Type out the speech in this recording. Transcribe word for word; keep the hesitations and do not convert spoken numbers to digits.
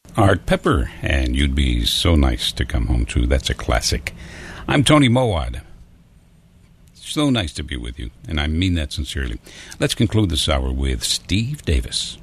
Art Pepper, and You'd Be So Nice to Come Home To. That's a classic. I'm Tony Mowat. So nice to be with you, and I mean that sincerely. Let's conclude this hour with Steve Davis.